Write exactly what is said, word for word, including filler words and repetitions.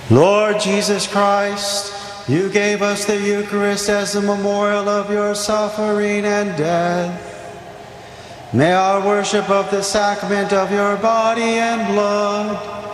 Lord Jesus Christ, you gave us the Eucharist as a memorial of your suffering and death. May our worship of the sacrament of your body and blood